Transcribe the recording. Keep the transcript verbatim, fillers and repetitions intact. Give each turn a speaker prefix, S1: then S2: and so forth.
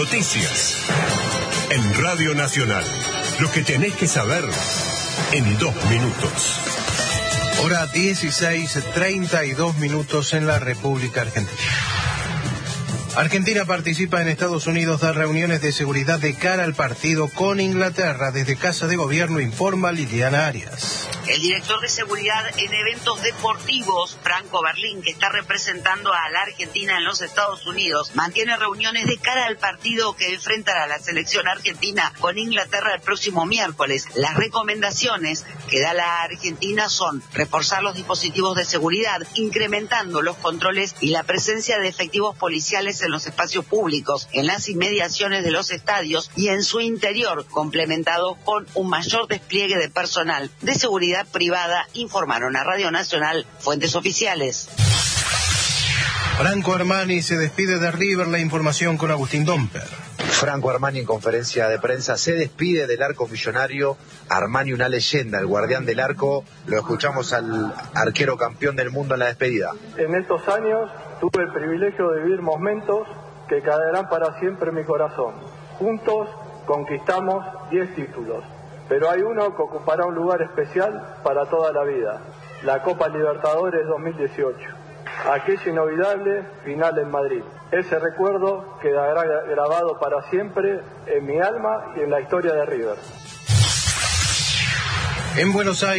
S1: Noticias. En Radio Nacional. Lo que tenés que saber en dos minutos.
S2: Hora dieciséis, treinta y dos minutos en la República Argentina. Argentina participa en Estados Unidos de reuniones de seguridad de cara al partido con Inglaterra. Desde Casa de Gobierno informa Liliana Arias.
S3: El director de seguridad en eventos deportivos, Franco Berlín, que está representando a la Argentina en los Estados Unidos, mantiene reuniones de cara al partido que enfrentará a la selección argentina con Inglaterra el próximo miércoles. Las recomendaciones que da la Argentina son reforzar los dispositivos de seguridad, incrementando los controles y la presencia de efectivos policiales en los espacios públicos, en las inmediaciones de los estadios y en su interior, complementado con un mayor despliegue de personal de seguridad privada, informaron a Radio Nacional fuentes oficiales.
S2: Franco Armani se despide de River. La información con Agustín Domper.
S4: Franco Armani en conferencia de prensa se despide del arco millonario. Armani, una leyenda, el guardián del arco. Lo escuchamos al arquero campeón del mundo en la despedida.
S5: En estos años tuve el privilegio de vivir momentos que quedarán para siempre en mi corazón. Juntos conquistamos diez títulos, pero hay uno que ocupará un lugar especial para toda la vida: la Copa Libertadores dos mil dieciocho. Aquella inolvidable final en Madrid. Ese recuerdo quedará grabado para siempre en mi alma y en la historia de River.
S2: En Buenos Aires.